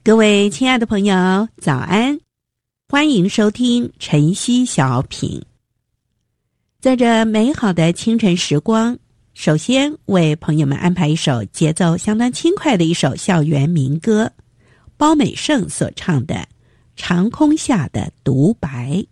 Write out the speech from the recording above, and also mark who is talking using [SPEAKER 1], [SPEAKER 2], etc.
[SPEAKER 1] 各位亲爱的朋友，早安！欢迎收听晨曦小品。在这美好的清晨时光，首先为朋友们安排一首节奏相当轻快的一首校园民歌，包美胜所唱的《长空下的独白》。